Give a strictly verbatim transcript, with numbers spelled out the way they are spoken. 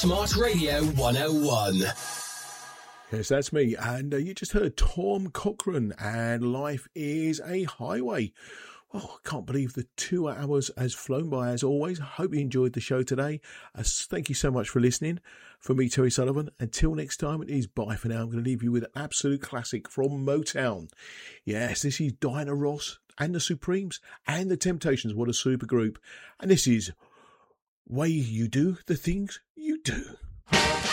Smart Radio one oh one. Yes, that's me. And uh, you just heard Tom Cochrane and Life is a Highway. Oh, I can't believe the two hours has flown by as always. I hope you enjoyed the show today. Uh, thank you so much for listening. For me, Terry Sullivan, until next time, it is bye for now. I'm going to leave you with an absolute classic from Motown. Yes, this is Diana Ross and the Supremes and the Temptations. What a super group. And this is Way You Do the Things You Do.